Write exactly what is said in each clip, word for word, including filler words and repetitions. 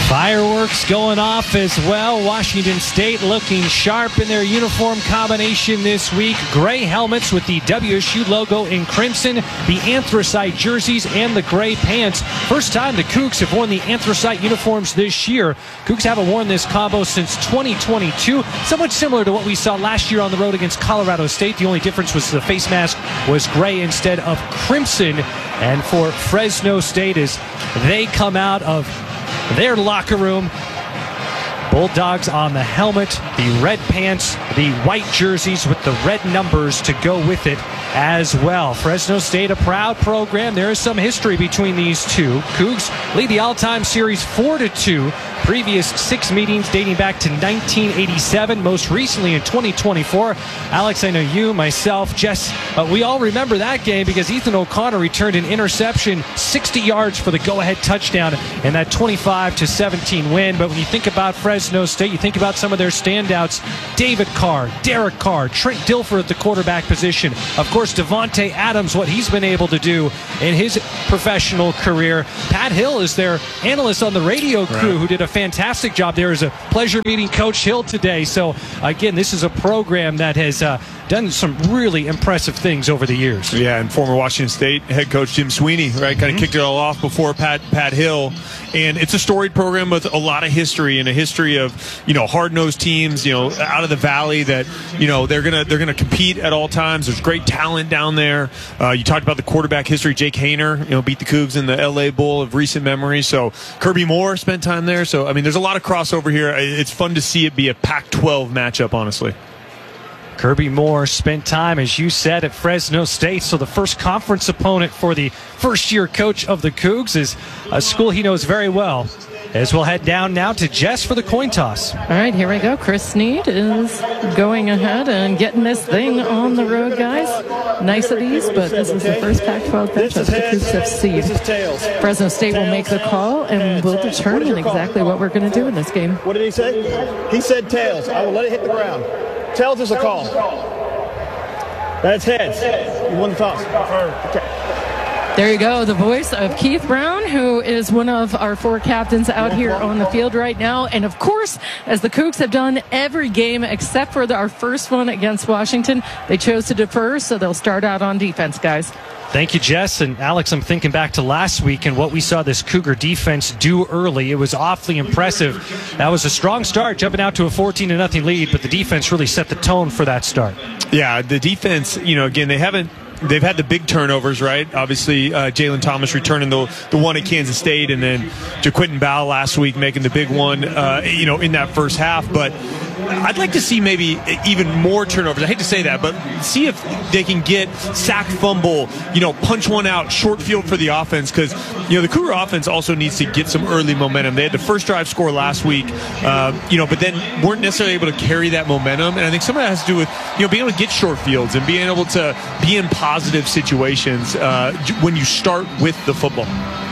Fireworks going off as well. Washington State looking sharp in their uniform combination this week. Gray helmets with the W S U logo in crimson, the anthracite jerseys, and the gray pants. First time the Cougs have worn the anthracite uniforms this year. Cougs haven't worn this combo since twenty twenty-two. Somewhat similar to what we saw last year on the road against Colorado State. The only difference was the face mask was gray instead of crimson. And for Fresno State, as they come out of their locker room, Bulldogs on the helmet, the red pants, the white jerseys with the red numbers to go with it as well. Fresno State, a proud program. There is some history between these two. Cougs lead the all-time series four to two. Previous six meetings dating back to nineteen eighty-seven, most recently in twenty twenty-four. Alex, I know you, myself, Jess, uh, we all remember that game because Ethan O'Connor returned an interception sixty yards for the go-ahead touchdown in that twenty-five to seventeen win. But when you think about Fresno State, you think about some of their standouts: David Carr, Derek Carr, Trent Dilfer at the quarterback position. Of course, Devontae Adams, what he's been able to do in his professional career. Pat Hill is their analyst on the radio crew, right, who did a fantastic job there. Is a pleasure meeting Coach Hill today. So again, this is a program that has uh, done some really impressive things over the years. Yeah, and former Washington State head coach Jim Sweeney, right, kind of mm-hmm. kicked it all off before Pat Pat Hill. And it's a storied program with a lot of history and a history of, you know, hard-nosed teams, you know, out of the valley that, you know, they're gonna they're gonna compete at all times. There's great talent down there. Uh, you talked about the quarterback history. Jake Haener, you know, beat the Cougs in the L A Bowl of recent memory. So Kirby Moore spent time there. So I mean, there's a lot of crossover here. It's fun to see it be a Pac twelve matchup, honestly. Kirby Moore spent time, as you said, at Fresno State. So the first conference opponent for the first-year coach of the Cougs is a school he knows very well. As we'll head down now to Jess for the coin toss. All right, here we go. Chris Snead is going ahead and getting this thing on the road, guys. Nice of these, but this is the first Pac twelve matchup the Cougs have seen. Fresno State will make the call, and we'll determine exactly what we're going to do in this game. What did he say? He said tails. I will let it hit the ground. Tails is a call. That's heads. You won the toss. Okay. There you go, the voice of Keith Brown, who is one of our four captains out here on the field right now. And of course, as the Cougs have done every game except for the, our first one against Washington, they chose to defer, so they'll start out on defense, guys. Thank you, Jess. And Alex, I'm thinking back to last week and what we saw this Cougar defense do early. It was awfully impressive. That was a strong start, jumping out to a fourteen to nothing lead, but the defense really set the tone for that start. Yeah, the defense, you know, again, they haven't They've had the big turnovers, right? Obviously, uh, Jalen Thomas returning the the one at Kansas State, and then JaQuinton Bow last week making the big one, uh, you know, in that first half. But I'd like to see maybe even more turnovers. I hate to say that, but see if they can get sack, fumble, you know, punch one out, short field for the offense, because, you know, the Cougar offense also needs to get some early momentum. They had the first drive score last week, uh, you know, but then weren't necessarily able to carry that momentum. And I think some of that has to do with, you know, being able to get short fields and being able to be in positive situations uh, when you start with the football.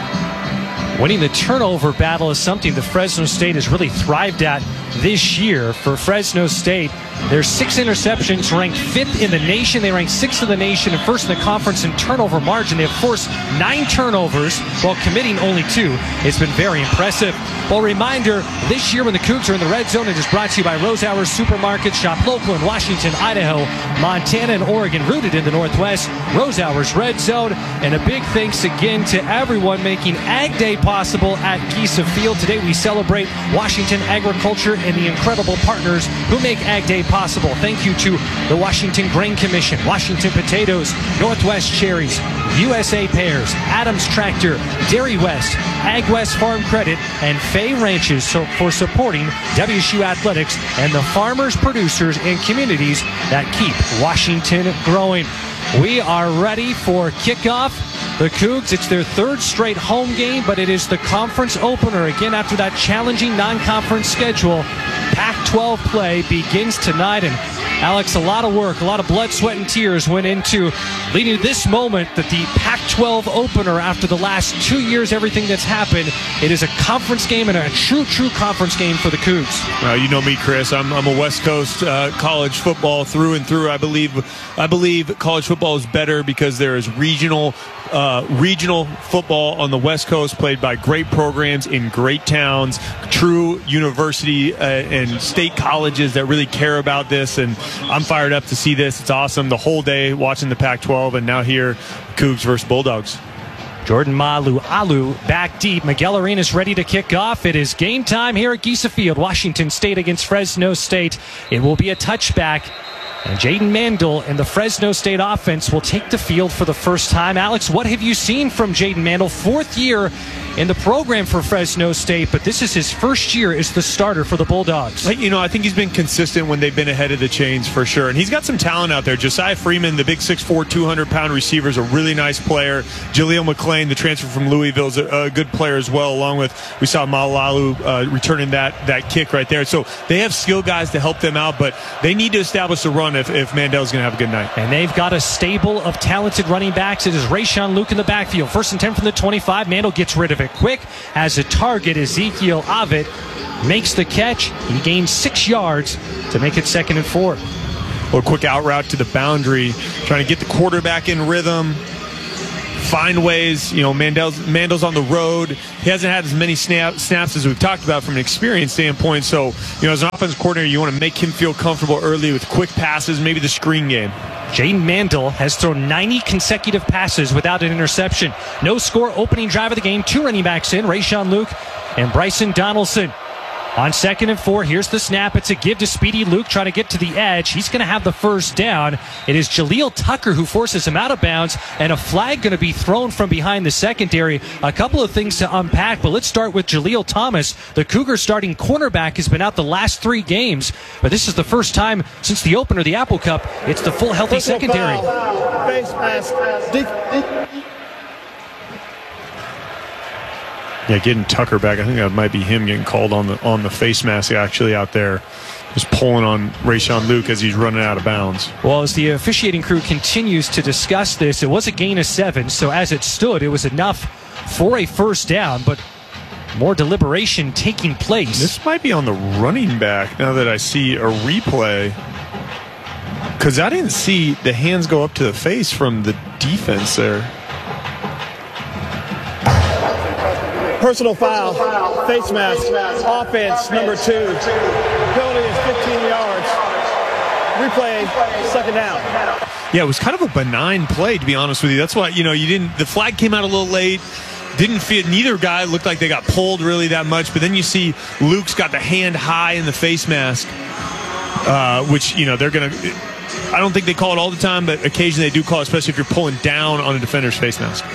Winning the turnover battle is something that Fresno State has really thrived at this year. For Fresno State, there's six interceptions, ranked fifth in the nation. They rank sixth in the nation and first in the conference in turnover margin. They have forced nine turnovers while committing only two. It's been very impressive. Well, reminder, this year when the Cougs are in the red zone, it is brought to you by Rose Hours Supermarket. Shop local in Washington, Idaho, Montana, and Oregon, rooted in the Northwest. Rose Hours Red Zone. And a big thanks again to everyone making Ag Day possible at Giesa Field. Today we celebrate Washington agriculture and the incredible partners who make Ag Day possible. Thank you to the Washington Grain Commission, Washington Potatoes, Northwest Cherries, U S A Pears, Adams Tractor, Dairy West, Ag West Farm Credit, and Fay Ranches for supporting W S U athletics and the farmers, producers, and communities that keep Washington growing. We are ready for kickoff. The Cougs, it's their third straight home game, but it is the conference opener. Again, after that challenging non-conference schedule, Pac twelve play begins tonight. And Alex, a lot of work, a lot of blood, sweat, and tears went into leading to this moment that the Pac twelve opener after the last two years, everything that's happened. It is a conference game and a true, true conference game for the Cougs. Well, you know me, Chris. I'm, I'm a West Coast uh, college football through and through. I believe I believe college football is better because there is regional uh, regional football on the West Coast played by great programs in great towns, true university uh, and state colleges that really care about this. And I'm fired up to see this. It's awesome. The whole day watching the Pac twelve, and now here, Cougs versus Bulldogs. Jordan Malu Alu back deep. Miguel Arenas ready to kick off. It is game time here at Giesa Field. Washington State against Fresno State. It will be a touchback. And Jaden Mandel and the Fresno State offense will take the field for the first time. Alex, what have you seen from Jaden Mandel? Fourth year in the program for Fresno State, but this is his first year as the starter for the Bulldogs. You know, I think he's been consistent when they've been ahead of the chains for sure. And he's got some talent out there. Josiah Freeman, the big six four, two hundred pound receiver, is a really nice player. Jaleel McClain, the transfer from Louisville, is a, a good player as well, along with, we saw Malalalu uh, returning that, that kick right there. So they have skill guys to help them out, but they need to establish the run if, if Mandel's going to have a good night. And they've got a stable of talented running backs. It is Rayshawn Luke in the backfield. First and ten from the twenty-five. Mandel gets rid of it quick. As a target, Ezekiel Avid makes the catch. He gains six yards to make it second and four. Or a quick out route to the boundary, trying to get the quarterback in rhythm, find ways. You know, Mandel's, Mandel's on the road. He hasn't had as many snap, snaps as we've talked about from an experience standpoint. So, you know, as an offensive coordinator, you want to make him feel comfortable early with quick passes, maybe the screen game. Jaden Mandel has thrown ninety consecutive passes without an interception. No score, opening drive of the game. Two running backs in, Rayshawn Luke and Bryson Donaldson. On second and four, here's the snap. It's a give to Speedy Luke trying to get to the edge. He's going to have the first down. It is Jaleel Tucker who forces him out of bounds, and a flag going to be thrown from behind the secondary. A couple of things to unpack, but let's start with Jaleel Thomas. The Cougar starting cornerback has been out the last three games, but this is the first time since the opener of the Apple Cup. It's the full healthy secondary. Face mask. Deep, deep. Yeah, getting Tucker back. I think that might be him getting called on the on the face mask actually out there. Just pulling on Rayshawn Luke as he's running out of bounds. Well, as the officiating crew continues to discuss this, it was a gain of seven, so as it stood, it was enough for a first down, but more deliberation taking place. This might be on the running back now that I see a replay, because I didn't see the hands go up to the face from the defense there. Personal foul, face mask, offense, number two. Penalty is fifteen yards. Replay, second down. Yeah, it was kind of a benign play, to be honest with you. That's why, you know, you didn't, the flag came out a little late. Didn't fit, neither guy looked like they got pulled really that much, but then you see Luke's got the hand high in the face mask, uh, which, you know, they're going to, I don't think they call it all the time, but occasionally they do call it, especially if you're pulling down on a defender's face mask.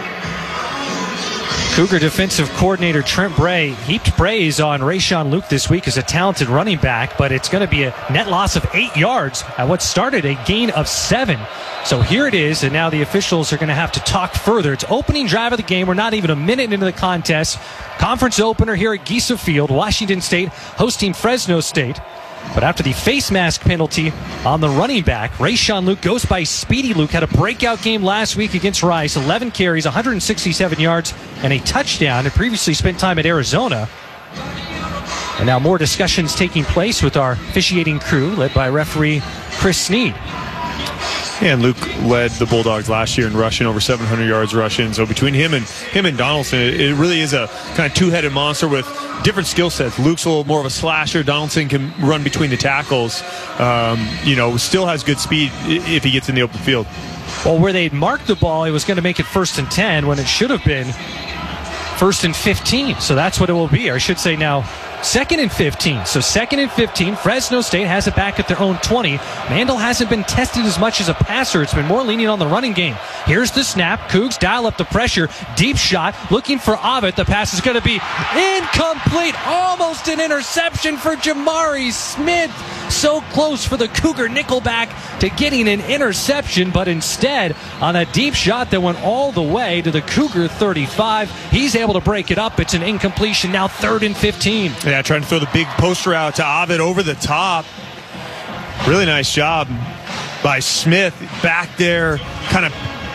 Cougar defensive coordinator Trent Bray heaped praise on Rayshawn Luke this week as a talented running back, but it's going to be a net loss of eight yards at what started a gain of seven. So here it is, and now the officials are going to have to talk further. It's opening drive of the game. We're not even a minute into the contest. Conference opener here at Giesa Field. Washington State hosting Fresno State. But after the face mask penalty on the running back, Rayshawn Luke goes by Speedy Luke. Had a breakout game last week against Rice. eleven carries, one hundred sixty-seven yards, and a touchdown. Had previously spent time at Arizona. And now more discussions taking place with our officiating crew, led by referee Chris Sneed. Yeah, and Luke led the Bulldogs last year in rushing, over seven hundred yards rushing. So between him and him and Donaldson, it, it really is a kind of two-headed monster with different skill sets. Luke's a little more of a slasher. Donaldson can run between the tackles. Um, you know, still has good speed if he gets in the open field. Well, where they'd marked the ball, it was going to make it first and ten when it should have been first and fifteen. So that's what it will be. Or I should say now second and fifteen. So second and fifteen. Fresno State has it back at their own twenty. Mandel hasn't been tested as much as a passer. It's been more lenient on the running game. Here's the snap. Cougs dial up the pressure. Deep shot. Looking for Avid. The pass is going to be incomplete. Almost an interception for Jamari Smith. So close for the Cougar nickelback to getting an interception, but instead on a deep shot that went all the way to the Cougar thirty-five, he's able to break it up. It's an incompletion. Now third and fifteen. Yeah, trying to throw the big poster out to Avid over the top. Really nice job by Smith back there, kind of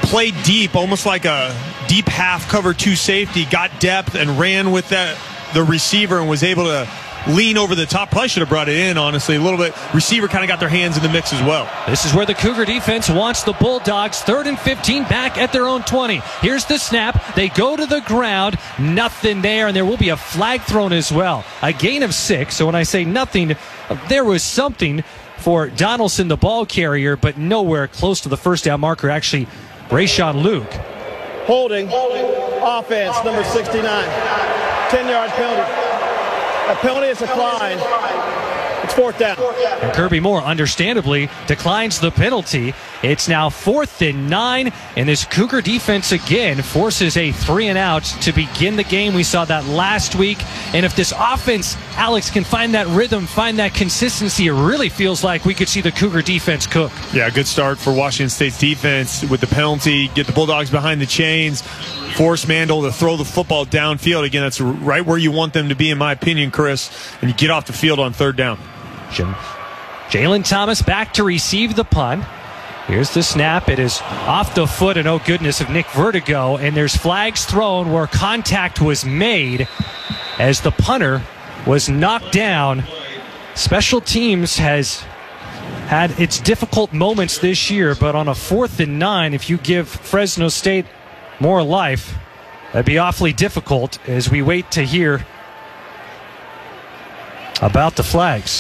played deep, almost like a deep half cover two safety, got depth and ran with that the receiver and was able to lean over the top. Probably should have brought it in, honestly, a little bit. Receiver kind of got their hands in the mix as well. This is where the Cougar defense wants the Bulldogs. Third and fifteen back at their own twenty. Here's the snap. They go to the ground. Nothing there, and there will be a flag thrown as well. A gain of six. So when I say nothing, there was something for Donaldson, the ball carrier, but nowhere close to the first down marker. Actually, Rayshawn Luke. Holding. Offense, number sixty-nine. ten-yard penalty. A penalty is declined. It's fourth down. And Kirby Moore, understandably, declines the penalty. It's now fourth and nine, and this Cougar defense again forces a three and out to begin the game. We saw that last week, and if this offense, Alex, can find that rhythm, find that consistency, it really feels like we could see the Cougar defense cook. Yeah, good start for Washington State's defense with the penalty, get the Bulldogs behind the chains, force Mandel to throw the football downfield. Again, that's right where you want them to be, in my opinion, Chris, and you get off the field on third down. Jalen Thomas back to receive the punt. Here's the snap. It is off the foot, and oh goodness, of Nick Vertigo. And there's flags thrown where contact was made as the punter was knocked down. Special teams has had its difficult moments this year, but on a fourth and nine, if you give Fresno State more life, that'd be awfully difficult as we wait to hear about the flags.